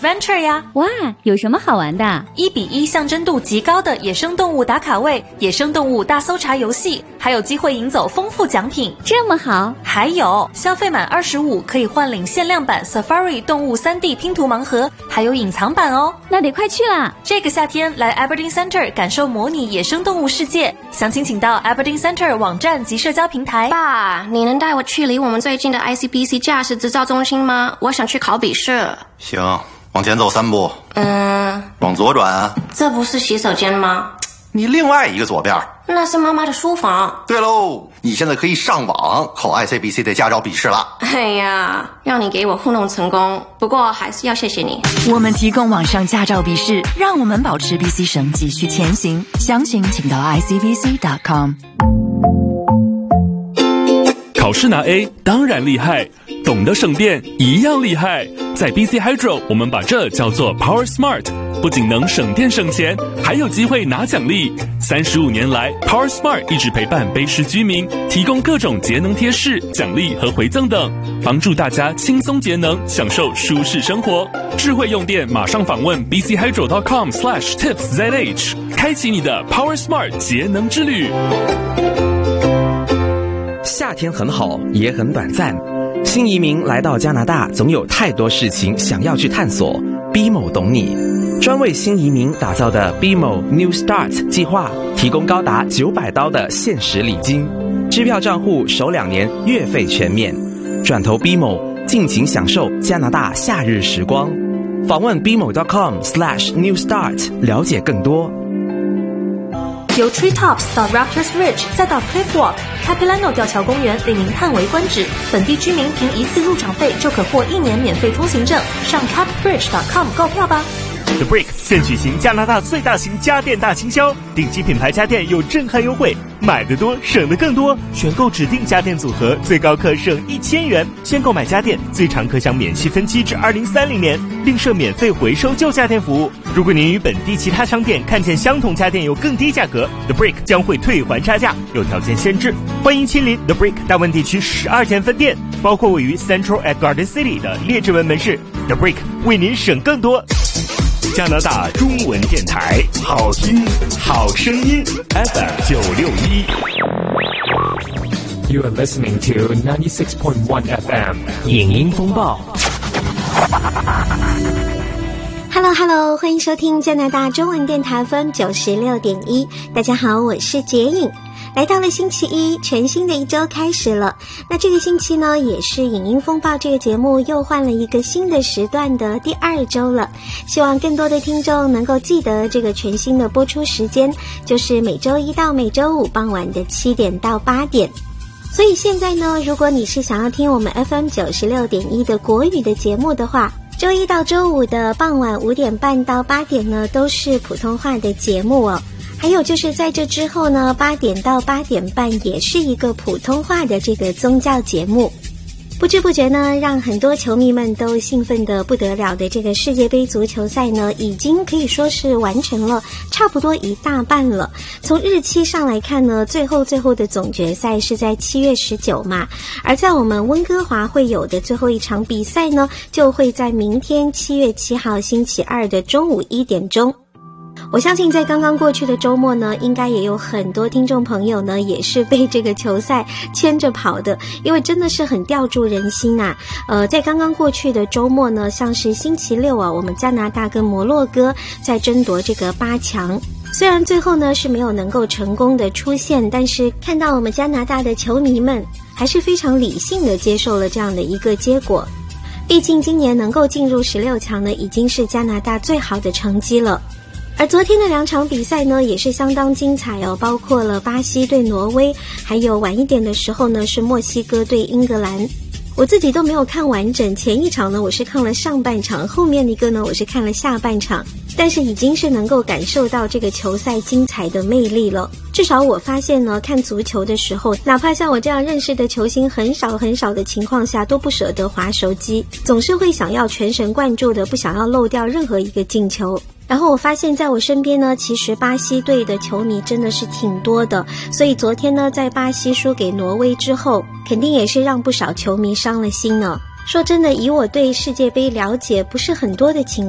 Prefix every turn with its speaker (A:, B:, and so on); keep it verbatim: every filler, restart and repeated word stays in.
A: Adventure 呀。
B: 哇，有什么好玩的？
A: 一比一象征度极高的野生动物打卡位、野生动物大搜查游戏，还有机会赢走丰富奖品。
B: 这么好？
A: 还有消费满二十五可以换领限量版 Safari 动物 三 D 拼图盲盒，还有隐藏版哦。
B: 那得快去啦！
A: 这个夏天来 Aberdeen Center 感受模拟野生动物世界，详情请到 Aberdeen Center 网站及社交平台。
C: 爸，你能带我去离我们最近的 I C B C 驾驶执照中心吗？我想去考笔试。
D: 行，往前走三步。
C: 嗯，
D: 往左转。
C: 这不是洗手间吗？
D: 你另外一个左边。
C: 那是妈妈的书房。
D: 对喽，你现在可以上网考 I C B C 的驾照笔试了。
C: 哎呀，让你给我糊弄成功，不过还是要谢谢你。
E: 我们提供网上驾照笔试，让我们保持 B C 省继续前行。详情请到 I C B C dot com。
F: 考试拿 A 当然厉害，懂得省电一样厉害。在 B C Hydro 我们把这叫做 Power Smart， 不仅能省电省钱，还有机会拿奖励。三十五年来 Power Smart 一直陪伴卑诗居民，提供各种节能贴士、奖励和回赠等，帮助大家轻松节能，享受舒适生活。智慧用电马上访问 b c hydro dot com slash tips z h， 开启你的 Power Smart 节能之旅。
G: 夏天很好，也很短暂。新移民来到加拿大，总有太多事情想要去探索。B M O 懂你，专为新移民打造的 B M O New Start 计划，提供高达九百刀的限时礼金，支票账户首两年月费全免，转投 B M O， 尽情享受加拿大夏日时光。访问 b m o dot com slash new start 了解更多。
A: 由 Treetops 到 Raptors Ridge， 再到 Cliffwalk、Capilano 吊桥公园，令您叹为观止。本地居民凭一次入场费就可获一年免费通行证。上 capbridge dot com 购票吧。
H: The Brick 现举行加拿大最大型家电大倾销，顶级品牌家电有震撼优惠，买得多省得更多。选购指定家电组合，最高可省一千元。先购买家电，最长可享免息分期至二零三零年，另设免费回收旧家电服务。如果您与本地其他商店看见相同家电有更低价格， The Brick 将会退还差价，有条件限制。欢迎亲临 The Brick 大温地区十二间分店，包括位于 Central at Garden City 的列治文门市。The Brick 为您省更多。加拿大中文电台，好听好声音 F M 九六一。
I: You are listening to ninety-six point one F M
J: 影音风暴。
K: Hello Hello， 欢迎收听加拿大中文电台 F M 九十六点一。大家好，我是洁颖。来到了星期一，全新的一周开始了。那这个星期呢，也是影音风暴这个节目又换了一个新的时段的第二周了。希望更多的听众能够记得这个全新的播出时间，就是每周一到每周五傍晚的七点到八点。所以现在呢，如果你是想要听我们 F M 九十六点一的国语的节目的话，周一到周五的傍晚五点半到八点呢，都是普通话的节目哦。还有就是在这之后呢，八点到八点半也是一个普通话的这个宗教节目。不知不觉呢，让很多球迷们都兴奋得不得了的这个世界杯足球赛呢，已经可以说是完成了差不多一大半了。从日期上来看呢，最后最后的总决赛是在七月十九嘛，而在我们温哥华会有的最后一场比赛呢，就会在明天七月七号星期二的中午一点钟。我相信在刚刚过去的周末呢，应该也有很多听众朋友呢，也是被这个球赛牵着跑的，因为真的是很吊住人心啊。呃，在刚刚过去的周末呢，像是星期六啊，我们加拿大跟摩洛哥在争夺这个八强。虽然最后呢是没有能够成功的出现，但是看到我们加拿大的球迷们还是非常理性的接受了这样的一个结果。毕竟今年能够进入十六强呢，已经是加拿大最好的成绩了。而昨天的两场比赛呢，也是相当精彩哦，包括了巴西对挪威，还有晚一点的时候呢，是墨西哥对英格兰。我自己都没有看完整，前一场呢我是看了上半场，后面一个呢我是看了下半场，但是已经是能够感受到这个球赛精彩的魅力了。至少我发现呢，看足球的时候，哪怕像我这样认识的球星很少很少的情况下，都不舍得滑手机，总是会想要全神贯注的，不想要漏掉任何一个进球。然后我发现在我身边呢，其实巴西队的球迷真的是挺多的，所以昨天呢，在巴西输给挪威之后，肯定也是让不少球迷伤了心呢。说真的，以我对世界杯了解不是很多的情